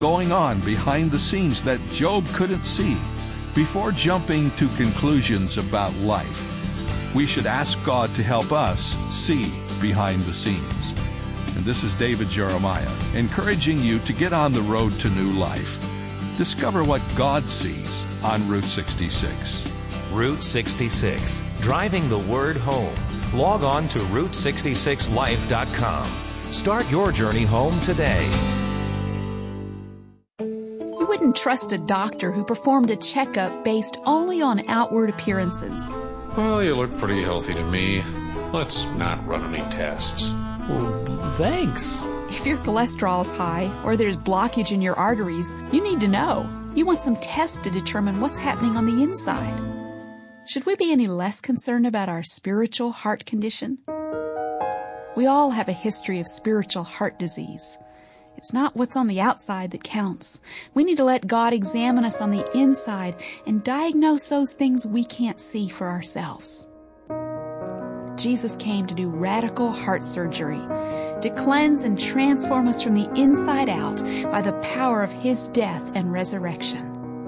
going on behind the scenes that Job couldn't see. Before jumping to conclusions about life, we should ask God to help us see behind the scenes. And this is David Jeremiah, encouraging you to get on the road to new life. Discover what God sees on Route 66. Route 66, driving the word home. Log on to Route66Life.com. Start your journey home today. You wouldn't trust a doctor who performed a checkup based only on outward appearances. Well, you look pretty healthy to me. Let's not run any tests. Well, thanks. If your cholesterol is high or there's blockage in your arteries, you need to know. You want some tests to determine what's happening on the inside. Should we be any less concerned about our spiritual heart condition? We all have a history of spiritual heart disease. It's not what's on the outside that counts. We need to let God examine us on the inside and diagnose those things we can't see for ourselves. Jesus came to do radical heart surgery, to cleanse and transform us from the inside out by the power of His death and resurrection.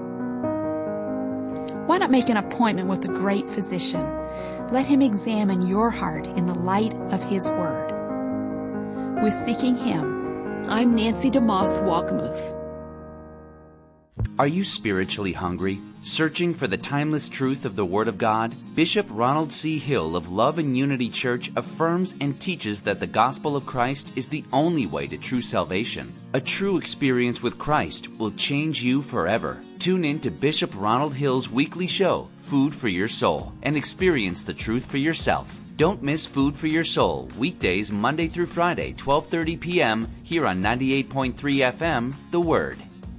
Why not make an appointment with the great physician? Let Him examine your heart in the light of His Word. With Seeking Him, I'm Nancy DeMoss Walkamuth. Are you spiritually hungry, searching for the timeless truth of the Word of God? Bishop Ronald C. Hill of Love and Unity Church affirms and teaches that the gospel of Christ is the only way to true salvation. A true experience with Christ will change you forever. Tune in to Bishop Ronald Hill's weekly show, Food for Your Soul, and experience the truth for yourself. Don't miss Food for Your Soul, weekdays Monday through Friday, 12:30 p.m. here on 98.3 FM, The Word.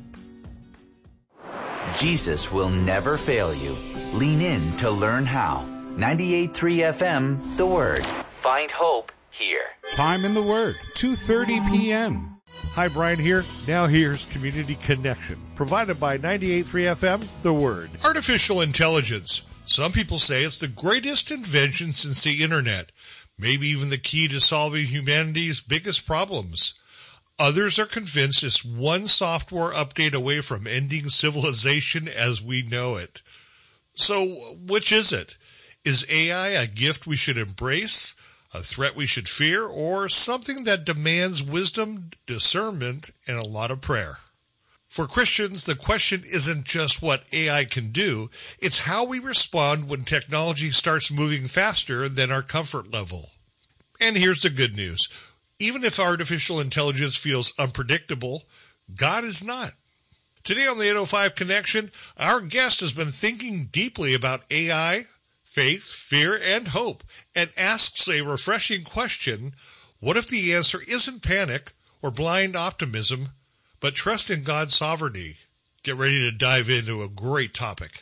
Jesus will never fail you. Lean in to learn how. 98.3 FM, The Word. Find hope here. Time in The Word, 2:30 p.m. Hi, Brian here. Now here's Community Connection, provided by 98.3 FM, The Word. Artificial intelligence. Some people say it's the greatest invention since the internet, maybe even the key to solving humanity's biggest problems. Others are convinced it's one software update away from ending civilization as we know it. So, which is it? Is AI a gift we should embrace, a threat we should fear, or something that demands wisdom, discernment, and a lot of prayer? For Christians, the question isn't just what AI can do, it's how we respond when technology starts moving faster than our comfort level. And here's the good news. Even if artificial intelligence feels unpredictable, God is not. Today on the 805 Connection, our guest has been thinking deeply about AI, faith, fear, and hope, and asks a refreshing question: what if the answer isn't panic or blind optimism, but trust in God's sovereignty? Get ready to dive into a great topic.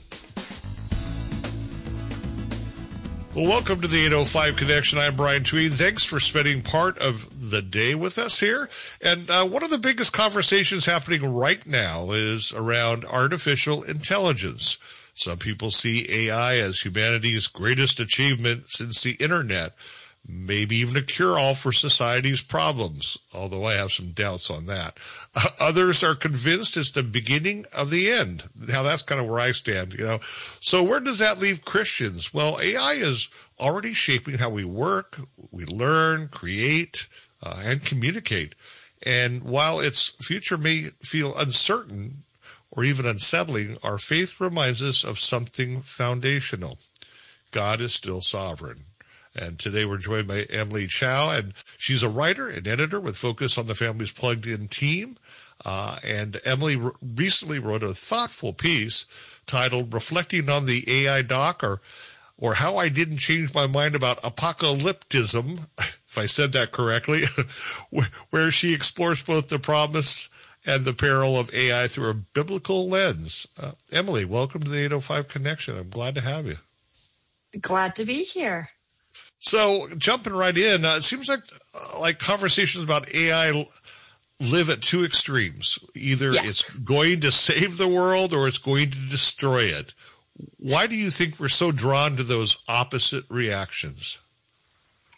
Well, welcome to the 805 Connection. I'm Brian Tweed. Thanks for spending part of the day with us here. And one of the biggest conversations happening right now is around artificial intelligence. Some people see AI as humanity's greatest achievement since the internet, maybe even a cure-all for society's problems, although I have some doubts on that. Others are convinced it's the beginning of the end. Now, that's kind of where I stand, So where does that leave Christians? Well, AI is already shaping how we work, we learn, create, and communicate. And while its future may feel uncertain or even unsettling, our faith reminds us of something foundational. God is still sovereign. And today we're joined by Emily Chow, and she's a writer and editor with focus on the Families Plugged In team. And Emily recently wrote a thoughtful piece titled Reflecting on the AI Doc, or How I Didn't Change My Mind About Apocalyptism, if I said that correctly, where she explores both the promise and the peril of AI through a biblical lens. Emily, welcome to the 805 Connection. I'm glad to have you. Glad to be here. So, jumping right in, it seems like conversations about AI live at two extremes. Either it's going to save the world or it's going to destroy it. Why do you think we're so drawn to those opposite reactions?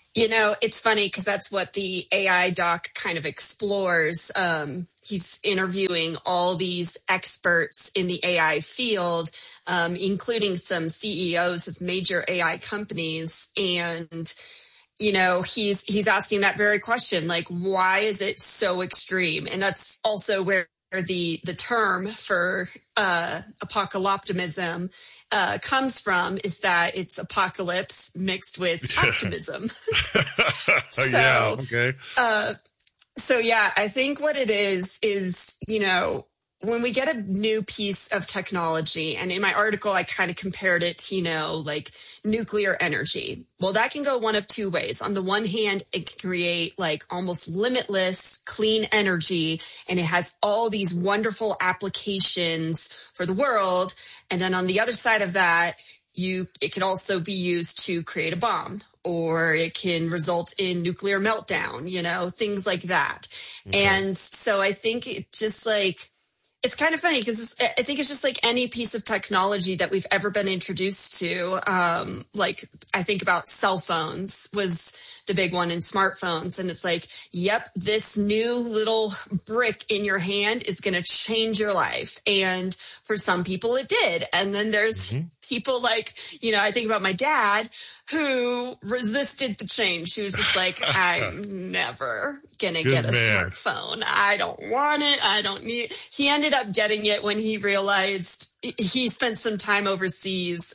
It's funny because that's what the AI doc kind of explores. He's interviewing all these experts in the AI field, including some CEOs of major AI companies. And, he's asking that very question, like, why is it so extreme? And that's also where the term for apocalyptimism comes from, is that it's apocalypse mixed with optimism. Yeah, okay. I think what it is, when we get a new piece of technology, and in my article, I kind of compared it to, like nuclear energy. Well, that can go one of two ways. On the one hand, it can create like almost limitless clean energy, and it has all these wonderful applications for the world. And then on the other side of that, it can also be used to create a bomb, or it can result in nuclear meltdown, things like that. Okay. And so I think it's kind of funny because I think it's just like any piece of technology that we've ever been introduced to. Like I think about cell phones was the big one, in smartphones. And it's like, yep, this new little brick in your hand is going to change your life. And for some people it did. And then there's people like, I think about my dad who resisted the change. She was just like, I'm never going to get a smartphone. I don't want it. I don't need it. He ended up getting it when he realized he spent some time overseas,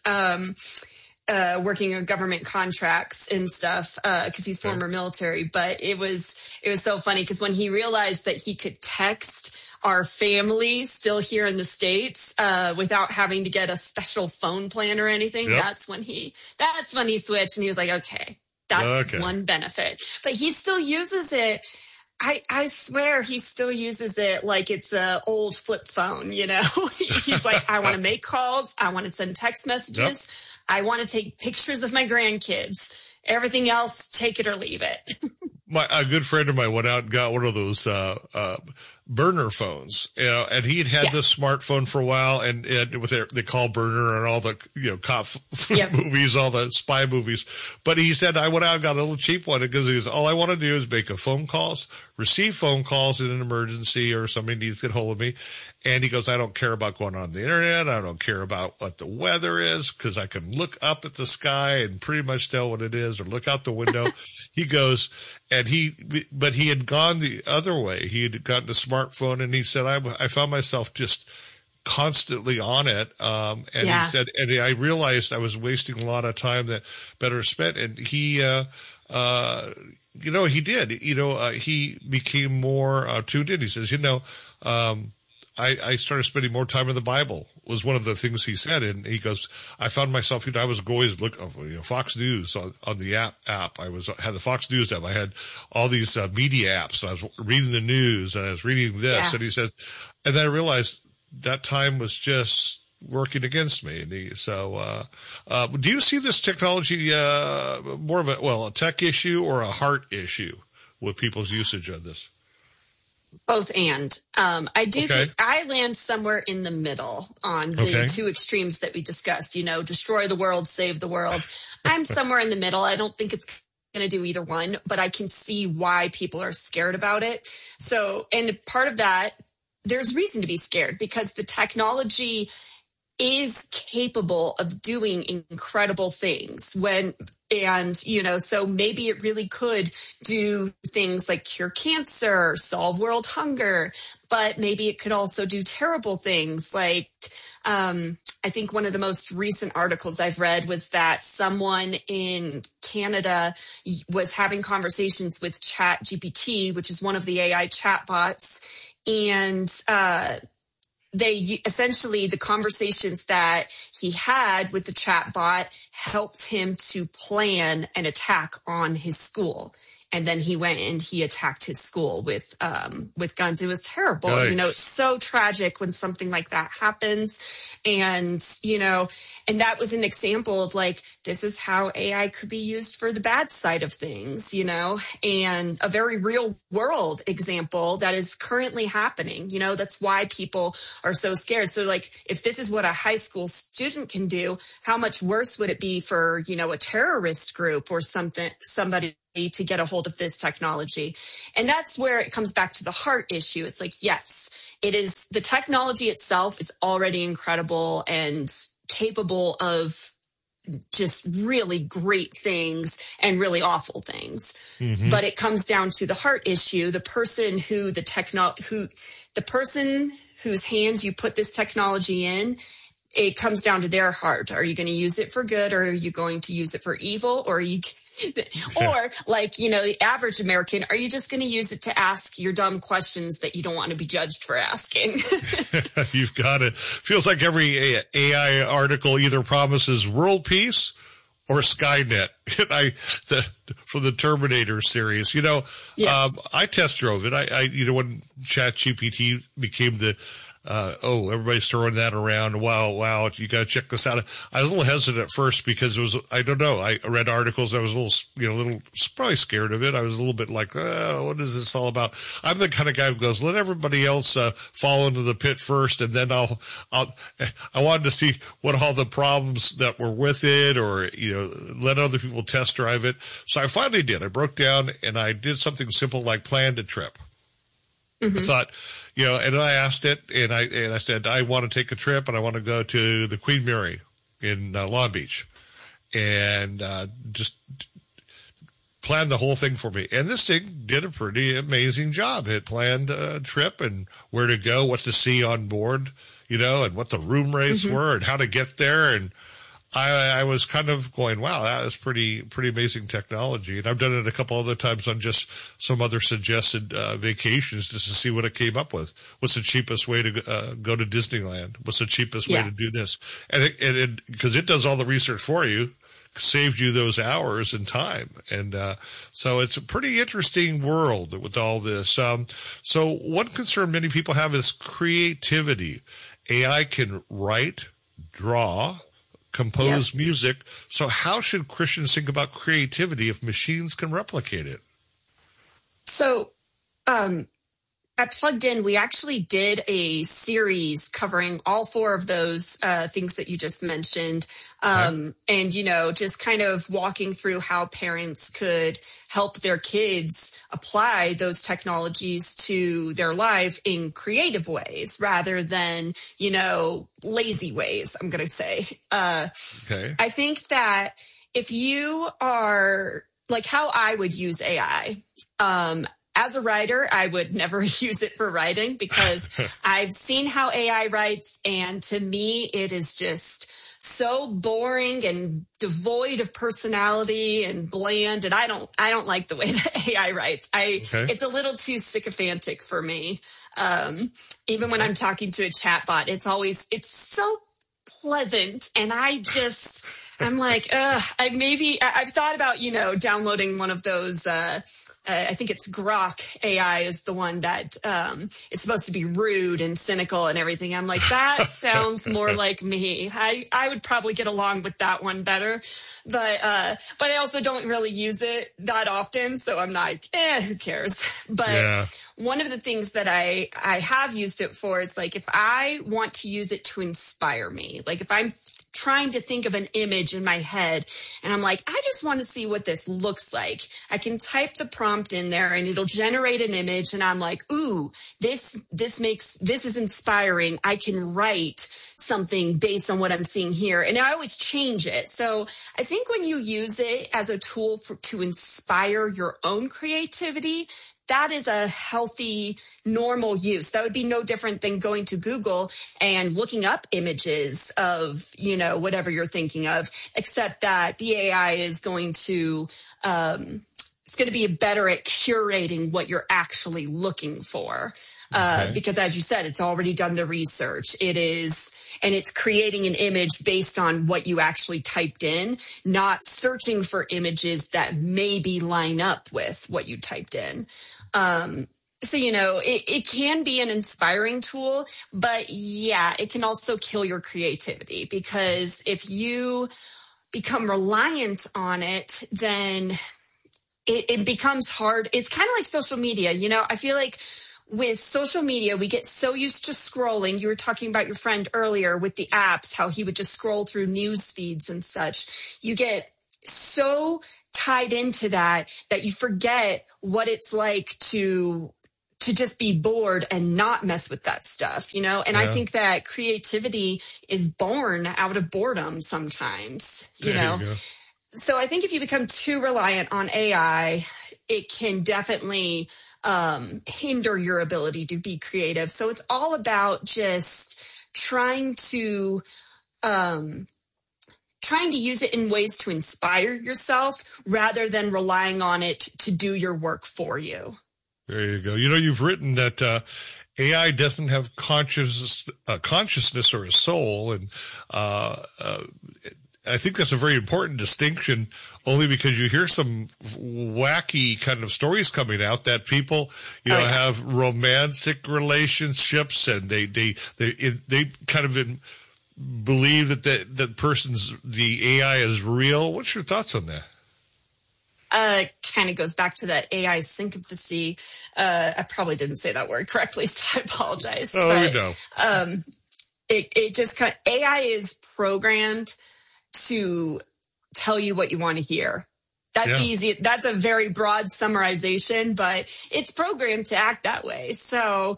working on government contracts and stuff, because he's former military. But it was so funny because when he realized that he could text our family still here in the States, without having to get a special phone plan or anything, that's when he switched, and he was like, okay, that's one benefit. But he still uses it. I swear he still uses it like it's a old flip phone, He's like, I want to make calls. I want to send text messages. I want to take pictures of my grandkids. Everything else, take it or leave it. A good friend of mine went out and got one of those burner phones, and he had this smartphone for a while, and with they call burner and all the cop movies, all the spy movies. But he said, I went out and got a little cheap one because he goes, all I want to do is make a phone calls, receive phone calls in an emergency or somebody needs to get hold of me. And he goes, I don't care about going on the internet. I don't care about what the weather is because I can look up at the sky and pretty much tell what it is, or look out the window. He goes, but he had gone the other way. He had gotten a smartphone, and he said, I found myself just constantly on it. He said, and I realized I was wasting a lot of time that better spent. And he, he did, he became more tuned in. He says, I started spending more time in the Bible was one of the things he said. And he goes, I found myself, I was always looking, Fox News on the app. I had the Fox News app. I had all these media apps. And I was reading the news and I was reading this. And he said, and then I realized that time was just working against me. And do you see this technology, more of a tech issue or a heart issue with people's usage of this? Both and. I do think I land somewhere in the middle on the two extremes that we discussed, destroy the world, save the world. I'm somewhere in the middle. I don't think it's going to do either one, but I can see why people are scared about it. So, and part of that, there's reason to be scared because the technology is capable of doing incredible things so maybe it really could do things like cure cancer, solve world hunger, but maybe it could also do terrible things like, I think one of the most recent articles I've read was that someone in Canada was having conversations with ChatGPT, which is one of the AI chatbots, and, they essentially, the conversations that he had with the chatbot helped him to plan an attack on his school. And then he went and he attacked his school with guns. It was terrible. Yikes. It's so tragic when something like that happens. And, and that was an example of like, this is how AI could be used for the bad side of things, and a very real world example that is currently happening. That's why people are so scared. So like, if this is what a high school student can do, how much worse would it be for, a terrorist group or somebody to get a hold of this technology. And that's where it comes back to the heart issue. It's like, yes, it is, the technology itself is already incredible and capable of just really great things and really awful things. Mm-hmm. But it comes down to the heart issue, the person whose hands you put this technology in. It comes down to their heart. Are you going to use it for good, or are you going to use it for evil? Or are you, or like, the average American, are you just going to use it to ask your dumb questions that you don't want to be judged for asking? You've got it. Feels like every AI article either promises world peace or Skynet. From the Terminator series, I test drove it. When ChatGPT became the, everybody's throwing that around. Wow, you got to check this out. I was a little hesitant at first because it was, I don't know. I read articles. I was a little, probably scared of it. I was a little bit like, what is this all about? I'm the kind of guy who goes, let everybody else, fall into the pit first. And then I wanted to see what all the problems that were with it, or, let other people test drive it. So I finally did. I broke down and I did something simple like planned a trip. Mm-hmm. I thought, and I asked it, and I said, I want to take a trip, and I want to go to the Queen Mary in Long Beach, and just planned the whole thing for me. And this thing did a pretty amazing job. It planned a trip and where to go, what to see on board, and what the room rates mm-hmm. were, and how to get there. And I was kind of going, wow, that is pretty amazing technology. And I've done it a couple other times on just some other suggested vacations just to see what it came up with. What's the cheapest way to go to Disneyland? What's the cheapest way to do this? And because it does all the research for you, saved you those hours and time. And so it's a pretty interesting world with all this. So one concern many people have is creativity. AI can write, draw, compose music. So how should Christians think about creativity if machines can replicate it? So at Plugged In, we actually did a series covering all four of those things that you just mentioned. And, just kind of walking through how parents could help their kids apply those technologies to their life in creative ways rather than, lazy ways, I'm going to say. Okay. I think that if you are like how I would use AI, as a writer, I would never use it for writing because I've seen how AI writes, and to me, it is just so boring and devoid of personality and bland. And I don't like the way that AI writes. It's a little too sycophantic for me. Even when I'm talking to a chatbot, it's so pleasant, and I'm like, I've thought about downloading one of those. I think it's Grok AI is the one that is supposed to be rude and cynical and everything. I'm like, that sounds more like me. I would probably get along with that one better. But I also don't really use it that often. So I'm like, who cares? But one of the things that I have used it for is like if I want to use it to inspire me, like if I'm trying to think of an image in my head and I'm like, I just want to see what this looks like. I can type the prompt in there and it'll generate an image and I'm like, ooh, this is inspiring. I can write something based on what I'm seeing here. And I always change it. So I think when you use it as a tool to inspire your own creativity, that is a healthy, normal use. That would be no different than going to Google and looking up images of, whatever you're thinking of, except that the AI is going to, it's going to be better at curating what you're actually looking for. Because as you said, it's already done the research. And it's creating an image based on what you actually typed in, not searching for images that maybe line up with what you typed in. So, it can be an inspiring tool, but it can also kill your creativity because if you become reliant on it, then it becomes hard. It's kind of like social media. I feel like with social media, we get so used to scrolling. You were talking about your friend earlier with the apps, how he would just scroll through news feeds and such. You get so tied into that you forget what it's like to just be bored and not mess with that stuff, And I think that creativity is born out of boredom sometimes, you know? So I think if you become too reliant on AI, it can definitely hinder your ability to be creative. So it's all about just trying to use it in ways to inspire yourself rather than relying on it to do your work for you. There you go. You've written that AI doesn't have consciousness or a soul, and I think that's a very important distinction, only because you hear some wacky kind of stories coming out that people, have romantic relationships, and they kind of believe that the AI is real. What's your thoughts on that? Kind of goes back to that AI syncophacy. I probably didn't say that word correctly, so I apologize. It just AI is programmed to tell you what you want to hear. That's easy. That's a very broad summarization, but it's programmed to act that way. So,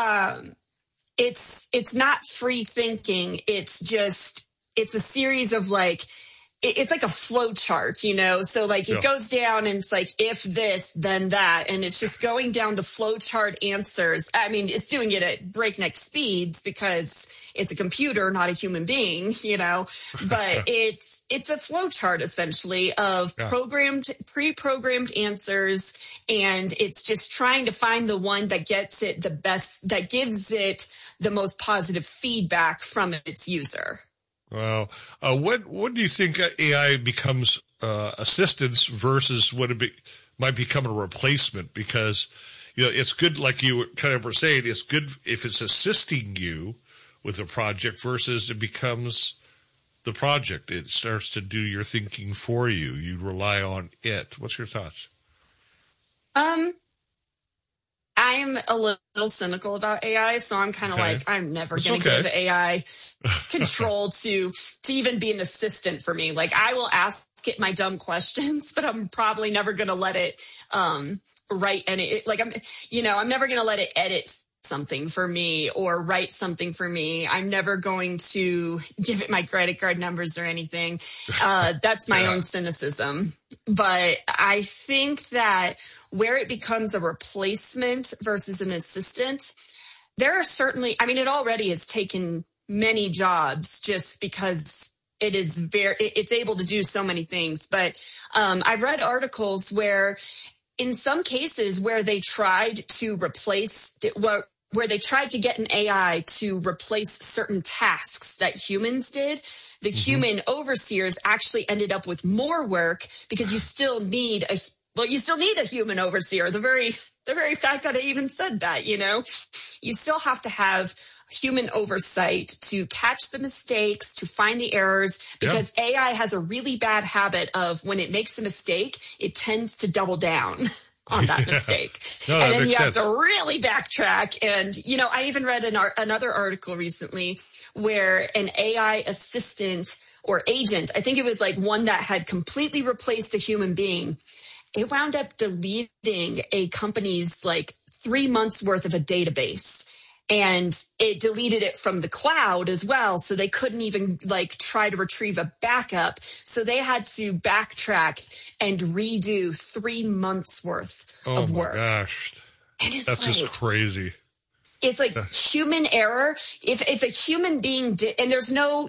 it's not free thinking. It's a series of it's like a flow chart, So it goes down and it's like, if this, then that. And it's just going down the flow chart answers. I mean, it's doing it at breakneck speeds because it's a computer, not a human being, but it's a flow chart essentially of pre-programmed answers. And it's just trying to find the one that gets it the best, that gives it the most positive feedback from its user. Wow. When do you think AI becomes assistance versus what might become a replacement? Because, it's good, like you kind of were saying, it's good if it's assisting you with a project versus it becomes the project. It starts to do your thinking for you. You rely on it. What's your thoughts? I'm a little cynical about AI, so I'm kind of I'm never going to give AI control to even be an assistant for me. I will ask it my dumb questions, but I'm probably never going to let it write any. I'm never going to let it edit something for me or write something for me. I'm never going to give it my credit card numbers or anything. That's my own cynicism. But I think that where it becomes a replacement versus an assistant, there are certainly, it already has taken many jobs just because it's able to do so many things. But I've read articles where in some cases where they tried to where they tried to get an AI to replace certain tasks that humans did, the human overseers actually ended up with more work because you still need a human overseer. The very fact that I even said that, you still have to have human oversight to catch the mistakes, to find the errors, because AI has a really bad habit of when it makes a mistake, it tends to double down on that mistake. And then you have to really backtrack. And, I even read another article recently where an AI assistant or agent, I think it was one that had completely replaced a human being, it wound up deleting a company's 3 months worth of a database. And it deleted it from the cloud as well. So they couldn't even try to retrieve a backup. So they had to backtrack and redo 3 months worth of work. Oh my gosh. And that's just crazy. It's human error. If a human being did, and there's no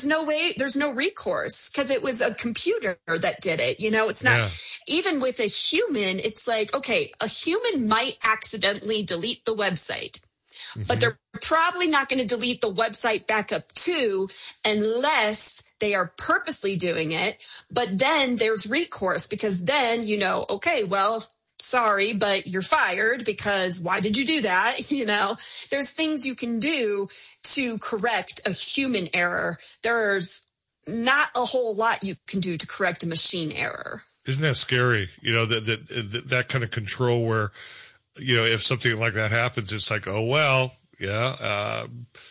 recourse because it was a computer that did it. It's not, even with a human, it's okay, a human might accidentally delete the website. But they're probably not going to delete the website back up too, unless they are purposely doing it. But then there's recourse because then, okay, well, sorry, but you're fired because why did you do that? There's things you can do to correct a human error. There's not a whole lot you can do to correct a machine error. Isn't that scary? That kind of control where, if something like that happens, it's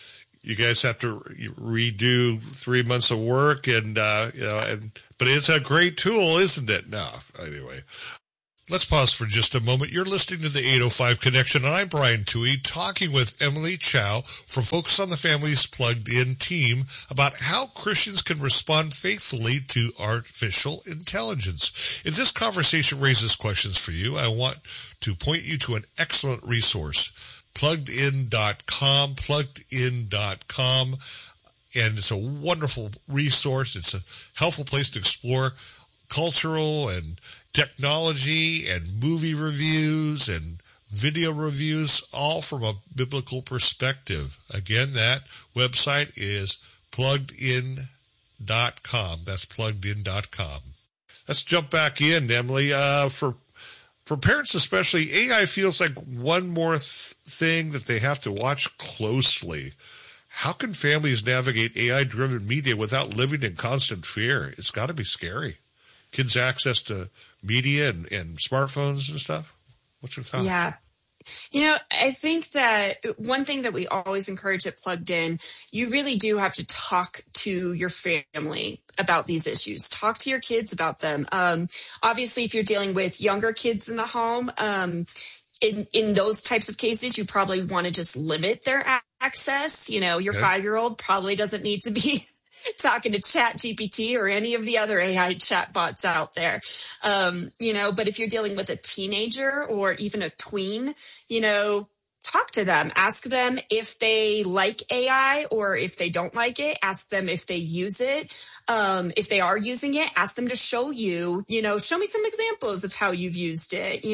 you guys have to redo 3 months of work, and but it's a great tool, isn't it? No, anyway. Let's pause for just a moment. You're listening to the 805 Connection, and I'm Brian Tuohy, talking with Emily Chow from Focus on the Family's Plugged In team about how Christians can respond faithfully to artificial intelligence. If this conversation raises questions for you, I want to point you to an excellent resource, pluggedin.com, pluggedin.com, and it's a wonderful resource. It's a helpful place to explore cultural and technology and movie reviews and video reviews, all from a biblical perspective. Again, that website is pluggedin.com. That's pluggedin.com. Let's jump back in, Emily. For parents especially, AI feels like one more thing that they have to watch closely. How can families navigate AI-driven media without living in constant fear? It's got to be scary. Kids' access to media and smartphones and stuff. What's your thoughts? Yeah. I think that one thing that we always encourage at Plugged In, you really do have to talk to your family about these issues. Talk to your kids about them. Obviously, if you're dealing with younger kids in the home, in those types of cases, you probably want to just limit their access. Your 5-year-old probably doesn't need to be talking to ChatGPT or any of the other AI chatbots out there. But if you're dealing with a teenager or even a tween, talk to them, ask them if they like AI or if they don't like it, ask them if they use it. If they are using it, ask them to show you, show me some examples of how you've used it.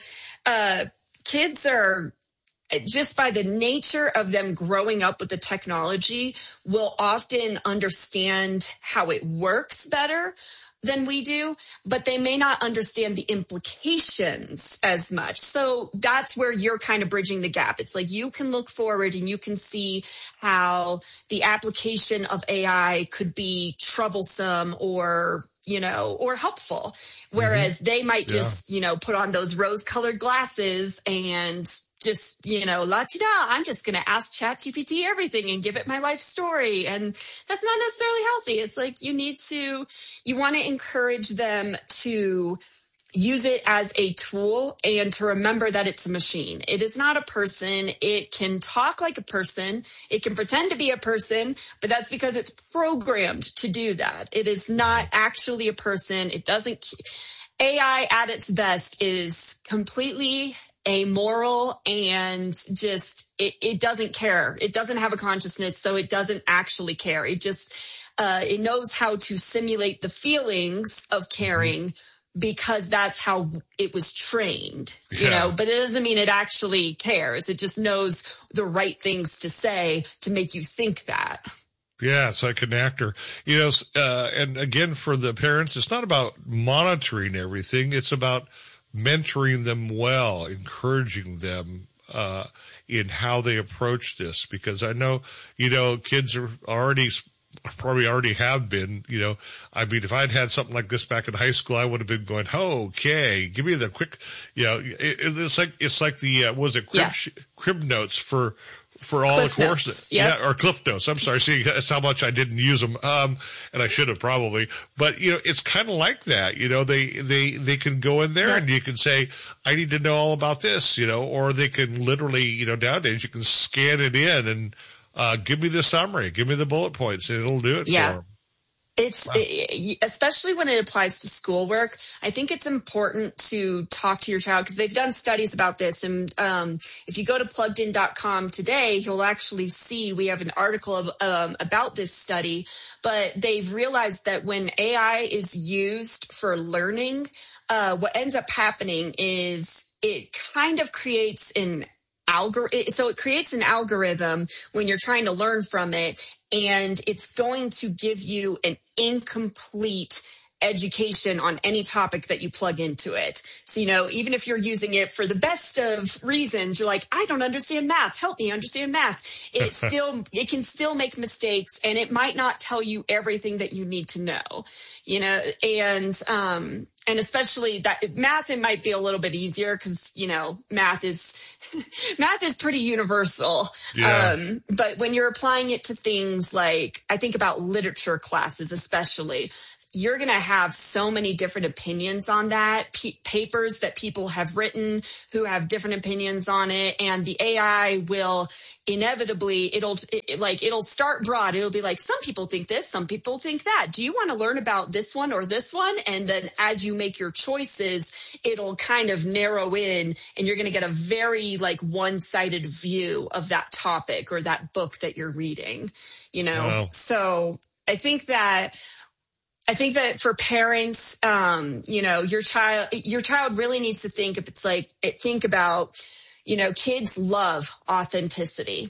Kids are, just by the nature of them growing up with the technology, will often understand how it works better than we do, but they may not understand the implications as much. So that's where you're kind of bridging the gap. It's like you can look forward and you can see how the application of AI could be troublesome or helpful. Whereas they might just, put on those rose-colored glasses and just, la-ti-da, I'm just going to ask ChatGPT everything and give it my life story. And that's not necessarily healthy. It's like you want to encourage them to use it as a tool and to remember that it's a machine. It is not a person. It can talk like a person. It can pretend to be a person, but that's because it's programmed to do that. It is not actually a person. AI at its best is completely amoral and just, it doesn't care. It doesn't have a consciousness, so it doesn't actually care. It just, it knows how to simulate the feelings of caring because that's how it was trained, but it doesn't mean it actually cares. It just knows the right things to say to make you think that. Yeah, it's like an actor, and again, for the parents, it's not about monitoring everything. It's about mentoring them well, encouraging them in how they approach this, because I know, kids are probably already have been, if I'd had something like this back in high school, I would have been going, okay, give me the quick, it's like the, crib notes for all Cliff the courses. Notes. Yep. Yeah, or Cliff Notes. I'm sorry. See, that's how much I didn't use them. And I should have probably, but it's kind of like that, they can go in there and you can say, I need to know all about this, or they can literally, nowadays you can scan it in and, give me the summary, give me the bullet points, and it'll do it for them. Especially when it applies to schoolwork, I think it's important to talk to your child because they've done studies about this. And if you go to pluggedin.com today, you'll actually see we have an article about this study. But they've realized that when AI is used for learning, what ends up happening is it kind of creates an algorithm. So it creates an algorithm when you're trying to learn from it, and it's going to give you an incomplete education on any topic that you plug into it. So, even if you're using it for the best of reasons, you're like, I don't understand math. Help me understand math. It can still make mistakes, and it might not tell you everything that you need to know, and especially that math, it might be a little bit easier because, math is pretty universal. Yeah. But when you're applying it to things like, I think about literature classes, especially, you're going to have so many different opinions on that, papers that people have written who have different opinions on it. And the AI will inevitably, it'll start broad. It'll be like, some people think this, some people think that. Do you want to learn about this one or this one? And then as you make your choices, it'll kind of narrow in, and you're going to get a very one-sided view of that topic or that book that you're reading, Wow. So I think that for parents, your child really needs to think about, kids love authenticity.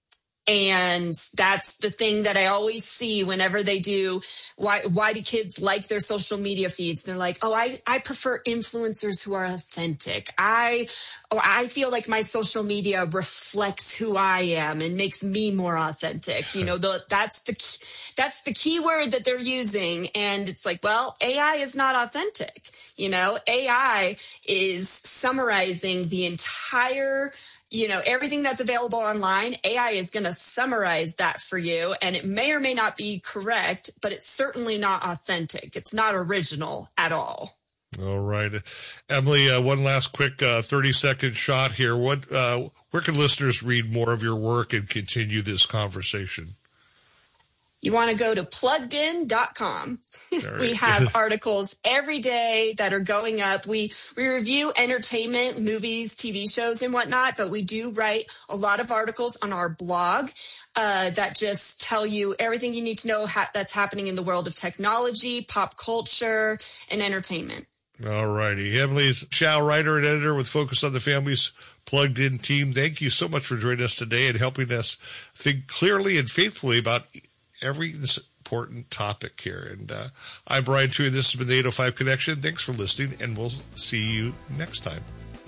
And that's the thing that I always see whenever they do. Why do kids like their social media feeds? They're like, oh, I prefer influencers who are authentic. I feel like my social media reflects who I am and makes me more authentic. That's the key word that they're using. And it's like, well, AI is not authentic. AI is summarizing the entire, everything that's available online. AI is going to summarize that for you, and it may or may not be correct, but it's certainly not authentic. It's not original at all. All right. Emily, one last quick 30-second shot here. Where can listeners read more of your work and continue this conversation? You want to go to pluggedin.com. We have articles every day that are going up. We review entertainment, movies, TV shows, and whatnot, but we do write a lot of articles on our blog that just tell you everything you need to know that's happening in the world of technology, pop culture, and entertainment. All righty. Emily Shao, writer and editor with Focus on the Family's Plugged In team. Thank you so much for joining us today and helping us think clearly and faithfully about every important topic here. And I'm Brian Tuohy. This has been the 805 Connection. Thanks for listening, and we'll see you next time.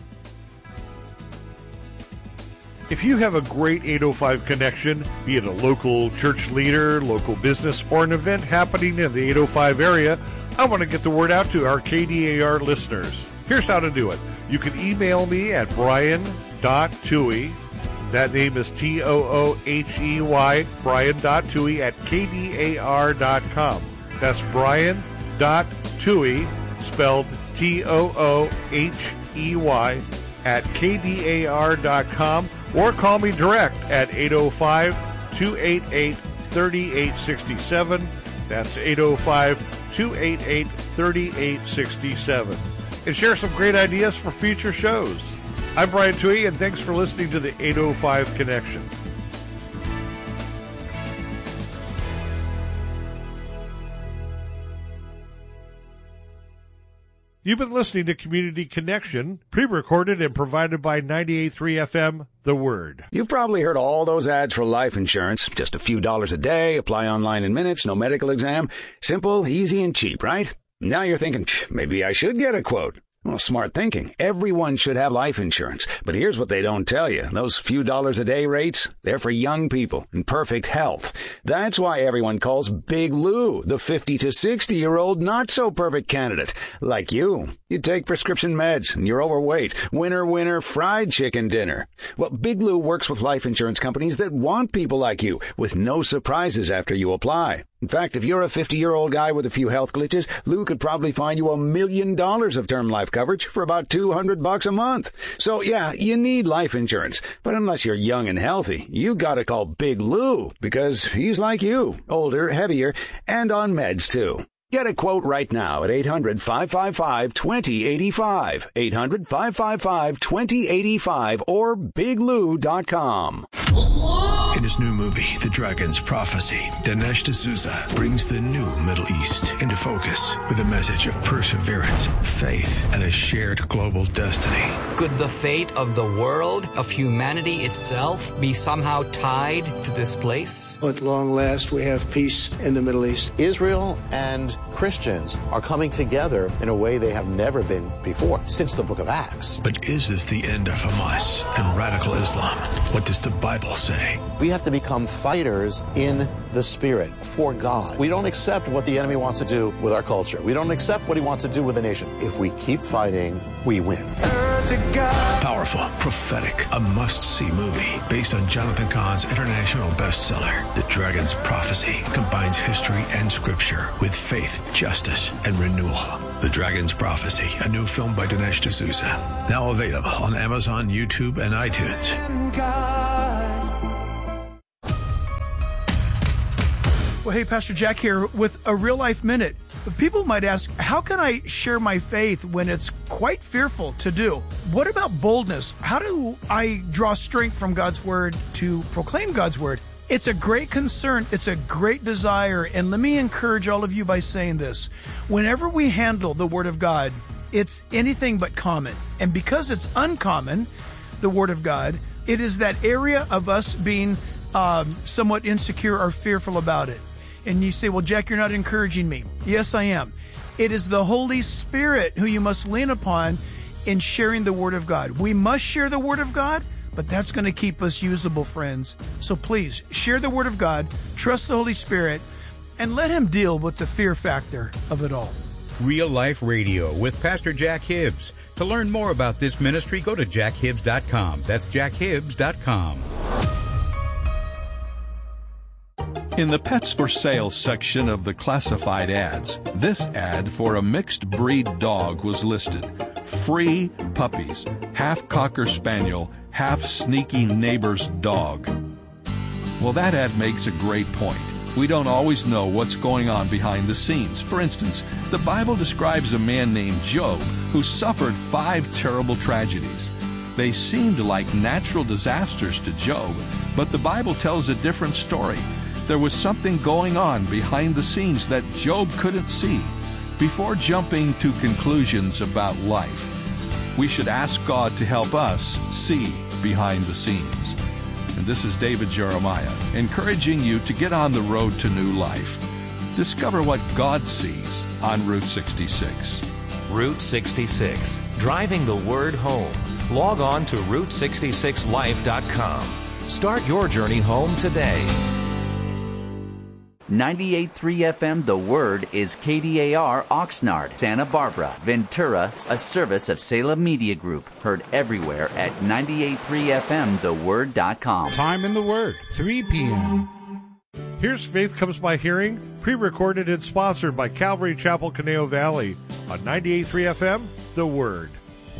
If you have a great 805 connection, be it a local church leader, local business, or an event happening in the 805 area, I want to get the word out to our KDAR listeners. Here's how to do it. You can email me at brian.tuohy. That name is Toohey, Brian.Tuohy at KDAR.com. That's Brian.Tuohy, spelled Toohey at KDAR.com, or call me direct at 805-288-3867. That's 805-288-3867. And share some great ideas for future shows. I'm Brian Tuohy, and thanks for listening to the 805 Connection. You've been listening to Community Connection, pre-recorded and provided by 98.3 FM, The Word. You've probably heard all those ads for life insurance. Just a few dollars a day, apply online in minutes, no medical exam. Simple, easy, and cheap, right? Now you're thinking, maybe I should get a quote. Well, smart thinking. Everyone should have life insurance. But here's what they don't tell you. Those few dollars a day rates, they're for young people in perfect health. That's why everyone calls Big Lou the 50 to 60-year-old not-so-perfect candidate. Like you. You take prescription meds and you're overweight. Winner, winner, fried chicken dinner. Well, Big Lou works with life insurance companies that want people like you, with no surprises after you apply. In fact, if you're a 50-year-old guy with a few health glitches, Lou could probably find you $1 million of term life coverage for about $200 a month. So, yeah, you need life insurance. But unless you're young and healthy, you gotta call Big Lou, because he's like you, older, heavier, and on meds, too. Get a quote right now at 800-555-2085, 800-555-2085, or biglou.com. In his new movie, The Dragon's Prophecy, Dinesh D'Souza brings the new Middle East into focus with a message of perseverance, faith, and a shared global destiny. Could the fate of the world, of humanity itself, be somehow tied to this place? At long last, we have peace in the Middle East. Israel and Christians are coming together in a way they have never been before since the book of Acts. But is this the end of Hamas and radical Islam? What does the Bible say? We have to become fighters in the Spirit for God. We don't accept what the enemy wants to do with our culture. We don't accept what he wants to do with the nation. If we keep fighting, we win. Powerful, prophetic, a must-see movie based on Jonathan Cahn's international bestseller, The Dragon's Prophecy, combines history and scripture with faith, justice, and renewal. The Dragon's Prophecy, a new film by Dinesh D'Souza. Now available on Amazon, YouTube, and iTunes. Well, hey, Pastor Jack here with a Real Life Minute. People might ask, how can I share my faith when it's quite fearful to do? What about boldness? How do I draw strength from God's Word to proclaim God's Word? It's a great concern. It's a great desire. And let me encourage all of you by saying this. Whenever we handle the Word of God, it's anything but common. And because it's uncommon, the Word of God, it is that area of us being somewhat insecure or fearful about it. And you say, well, Jack, you're not encouraging me. Yes, I am. It is the Holy Spirit who you must lean upon in sharing the Word of God. We must share the Word of God, but that's going to keep us usable, friends. So please, share the Word of God, trust the Holy Spirit, and let Him deal with the fear factor of it all. Real Life Radio with Pastor Jack Hibbs. To learn more about this ministry, go to jackhibbs.com. That's jackhibbs.com. In the Pets for Sale section of the classified ads, this ad for a mixed breed dog was listed. Free puppies, half Cocker Spaniel, half sneaky neighbor's dog. Well, that ad makes a great point. We don't always know what's going on behind the scenes. For instance, the Bible describes a man named Job who suffered 5 terrible tragedies. They seemed like natural disasters to Job, but the Bible tells a different story. There was something going on behind the scenes that Job couldn't see. Before jumping to conclusions about life, we should ask God to help us see behind the scenes. And this is David Jeremiah, encouraging you to get on the road to new life. Discover what God sees on Route 66. Route 66, driving the word home. Log on to Route66Life.com. Start your journey home today. 98.3 FM The Word is KDAR Oxnard, Santa Barbara, Ventura, a service of Salem Media Group. Heard everywhere at 98.3FMTheWord.com. Time in the Word, 3 p.m. Here's Faith Comes by Hearing, pre-recorded and sponsored by Calvary Chapel, Conejo Valley on 98.3 FM The Word.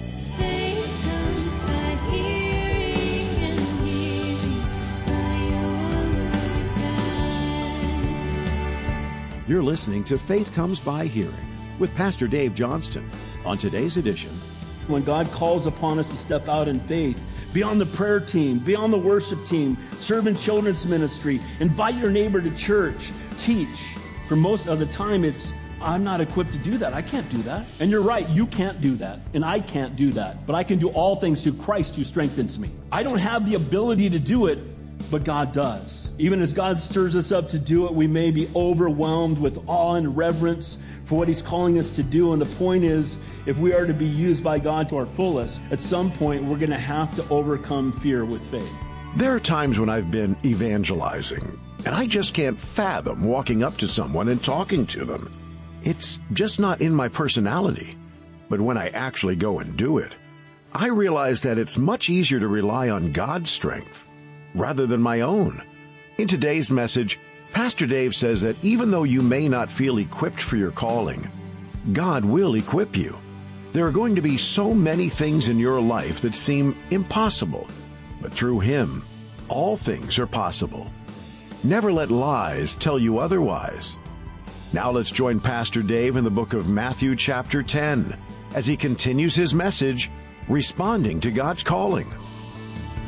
You're listening to Faith Comes by Hearing with Pastor Dave Johnston. On today's edition, when God calls upon us to step out in faith, be on the prayer team, be on the worship team, serve in children's ministry, invite your neighbor to church, teach. For most of the time, it's, I'm not equipped to do that. I can't do that. And you're right, you can't do that. And I can't do that. But I can do all things through Christ who strengthens me. I don't have the ability to do it, but God does. Even as God stirs us up to do it, we may be overwhelmed with awe and reverence for what He's calling us to do. And the point is, if we are to be used by God to our fullest, at some point we're going to have to overcome fear with faith. There are times when I've been evangelizing, and I just can't fathom walking up to someone and talking to them. It's just not in my personality. But when I actually go and do it, I realize that it's much easier to rely on God's strength rather than my own. In today's message, Pastor Dave says that even though you may not feel equipped for your calling, God will equip you. There are going to be so many things in your life that seem impossible, but through Him, all things are possible. Never let lies tell you otherwise. Now let's join Pastor Dave in the book of Matthew chapter 10 as he continues his message, Responding to God's Calling.